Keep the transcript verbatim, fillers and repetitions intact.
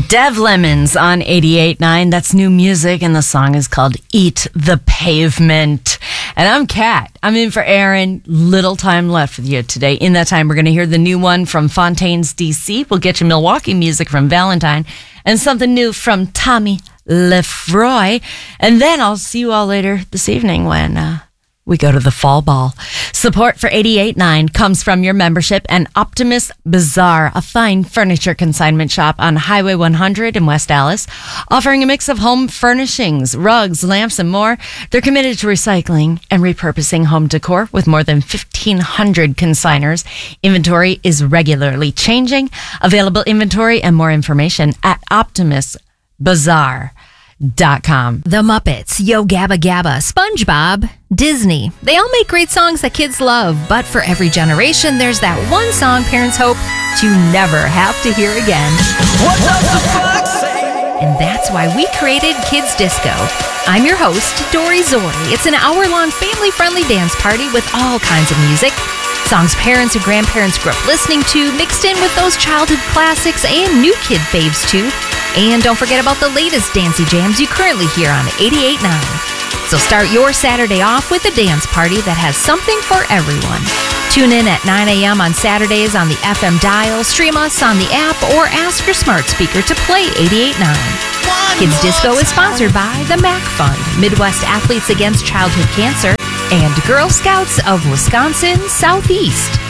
Dev Lemons on eighty-eight point nine. That's new music, and the song is called Eat the Pavement. And I'm Kat. I'm in for Aaron. Little time left with you today. In that time, we're going to hear the new one from Fontaines, D C. We'll get you Milwaukee music from Valentine and something new from Tommy Lefroy. And then I'll see you all later this evening when uh, we go to the fall ball. Support for eighty-eight point nine comes from your membership and Optimus Bazaar, a fine furniture consignment shop on Highway one hundred in West Allis, offering a mix of home furnishings, rugs, lamps, and more. They're committed to recycling and repurposing home decor with more than fifteen hundred consigners. Inventory is regularly changing. Available inventory and more information at Optimus Bazaar. Dot com. The Muppets, Yo Gabba Gabba, SpongeBob, Disney. They all make great songs that kids love, but for every generation, there's that one song parents hope to never have to hear again. What does the fox say? And that's why we created Kids Disco. I'm your host, Dory Zori. It's an hour-long family-friendly dance party with all kinds of music. Songs parents and grandparents grew up listening to, mixed in with those childhood classics and new kid faves too. And don't forget about the latest dancey jams you currently hear on eighty-eight point nine. So start your Saturday off with a dance party that has something for everyone. Tune in at nine a.m. on Saturdays on the F M dial, stream us on the app, or ask your smart speaker to play eighty-eight point nine. Kids Disco is sponsored by the M A C Fund, Midwest Athletes Against Childhood Cancer, and Girl Scouts of Wisconsin Southeast.